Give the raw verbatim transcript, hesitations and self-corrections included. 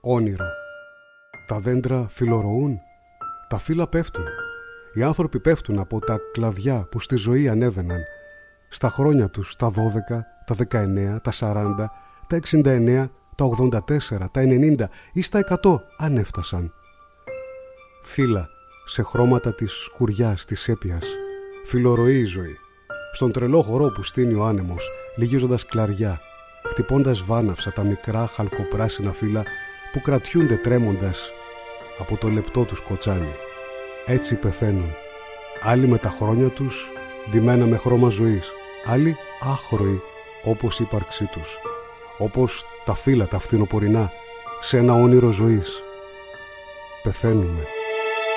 Όνειρο. Τα δέντρα φιλορροούν, τα φύλλα πέφτουν. Οι άνθρωποι πέφτουν από τα κλαδιά που στη ζωή ανέβαιναν. Στα χρόνια τους, τα δώδεκα, τα δεκαεννέα, τα σαράντα, τα εξήντα εννέα, τα ογδόντα τέσσερα, τα ενενήντα ή στα εκατό αν έφτασαν. Φύλλα σε χρώματα της σκουριάς, της σέπιας. Φιλορροεί η ζωή. Στον τρελό χορό που στείνει ο άνεμος, λυγίζοντας κλαριά, χτυπώντας βάναυσα τα μικρά χαλκοπράσινα φύλλα που κρατιούνται τρέμοντας από το λεπτό τους κοτσάνι. Έτσι πεθαίνουν. Άλλοι με τα χρόνια τους ντυμένα με χρώμα ζωής, άλλοι άχρωοι όπως η ύπαρξή τους, όπως τα φύλλα τα φθινοπορεινά σε ένα όνειρο ζωής. Πεθαίνουμε.